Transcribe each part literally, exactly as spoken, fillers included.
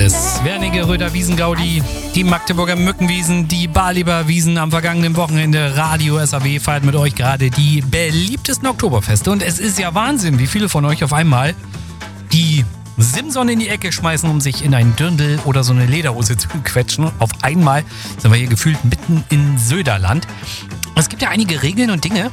alles. Wernigeröder Röder Wiesengaudi, die Magdeburger Mückenwiesen, die Balieber Wiesen am vergangenen Wochenende. Radio S A W feiert mit euch gerade die beliebtesten Oktoberfeste. Und es ist ja Wahnsinn, wie viele von euch auf einmal die Simson in die Ecke schmeißen, um sich in einen Dirndl oder so eine Lederhose zu quetschen. Auf einmal sind wir hier gefühlt mitten in Söderland. Es gibt ja einige Regeln und Dinge,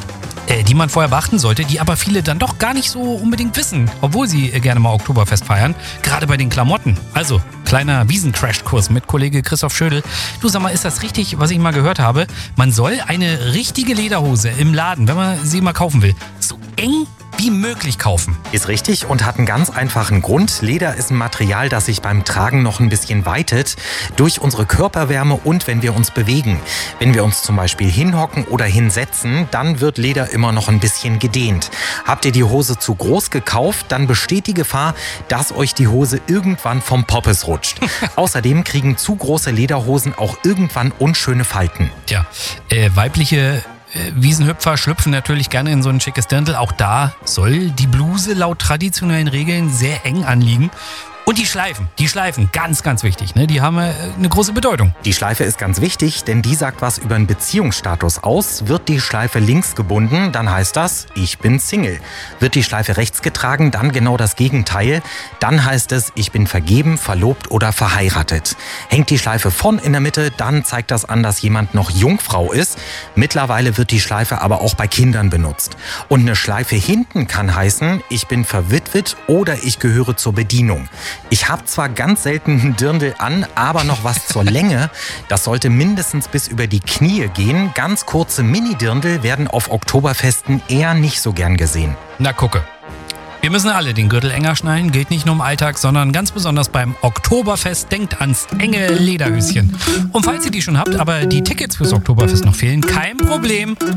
die man vorher beachten sollte, die aber viele dann doch gar nicht so unbedingt wissen, obwohl sie gerne mal Oktoberfest feiern. Gerade bei den Klamotten. Also, kleiner Wiesen-Crashkurs mit Kollege Christoph Schödel. Du, sag mal, ist das richtig, was ich mal gehört habe? Man soll eine richtige Lederhose im Laden, wenn man sie mal kaufen will, so eng wie möglich kaufen. Ist richtig und hat einen ganz einfachen Grund. Leder ist ein Material, das sich beim Tragen noch ein bisschen weitet durch unsere Körperwärme und wenn wir uns bewegen. Wenn wir uns zum Beispiel hinhocken oder hinsetzen, dann wird Leder immer noch ein bisschen gedehnt. Habt ihr die Hose zu groß gekauft, dann besteht die Gefahr, dass euch die Hose irgendwann vom Poppes rutscht. Außerdem kriegen zu große Lederhosen auch irgendwann unschöne Falten. Tja, äh, weibliche Wiesenhüpfer schlüpfen natürlich gerne in so ein schickes Dirndl. Auch da soll die Bluse laut traditionellen Regeln sehr eng anliegen. Und die Schleifen, die Schleifen, ganz, ganz wichtig, ne? Die haben äh, eine große Bedeutung. Die Schleife ist ganz wichtig, denn die sagt was über einen Beziehungsstatus aus. Wird die Schleife links gebunden, dann heißt das, ich bin Single. Wird die Schleife rechts getragen, dann genau das Gegenteil. Dann heißt es, ich bin vergeben, verlobt oder verheiratet. Hängt die Schleife vorn in der Mitte, dann zeigt das an, dass jemand noch Jungfrau ist. Mittlerweile wird die Schleife aber auch bei Kindern benutzt. Und eine Schleife hinten kann heißen, ich bin verwitwet oder ich gehöre zur Bedienung. Ich habe zwar ganz selten einen Dirndl an, aber noch was zur Länge. Das sollte mindestens bis über die Knie gehen. Ganz kurze Mini-Dirndl werden auf Oktoberfesten eher nicht so gern gesehen. Na gucke. Wir müssen alle den Gürtel enger schnallen, gilt nicht nur im Alltag, sondern ganz besonders beim Oktoberfest. Denkt ans enge Lederhöschen. Und falls ihr die schon habt, aber die Tickets fürs Oktoberfest noch fehlen, kein Problem.